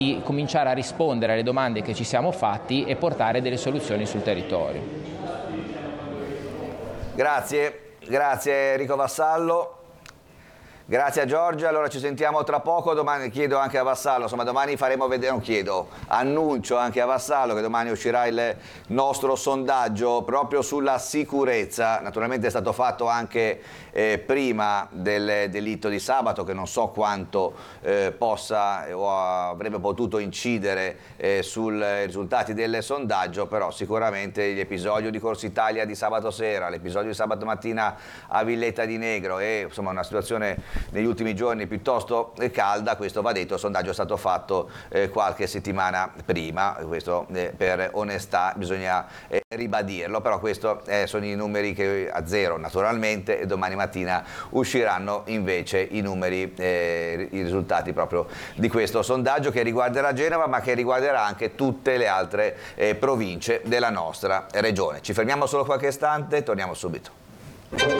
di cominciare a rispondere alle domande che ci siamo fatti e portare delle soluzioni sul territorio. Grazie Enrico Vassallo. Grazie a Giorgia, allora ci sentiamo tra poco, domani chiedo anche a Vassallo, insomma domani faremo vedere, non chiedo, annuncio anche a Vassallo che domani uscirà il nostro sondaggio proprio sulla sicurezza, naturalmente è stato fatto anche prima del delitto di sabato, che non so quanto possa o avrebbe potuto incidere sui risultati del sondaggio, però sicuramente l'episodio di Corso Italia di sabato sera, l'episodio di sabato mattina a Villetta di Negro e insomma una situazione negli ultimi giorni piuttosto calda, questo va detto, il sondaggio è stato fatto qualche settimana prima, questo per onestà bisogna ribadirlo, però questi sono i numeri che a zero naturalmente, e domani mattina usciranno invece i numeri, i risultati proprio di questo sondaggio che riguarderà Genova ma che riguarderà anche tutte le altre province della nostra regione. Ci fermiamo solo qualche istante, torniamo subito.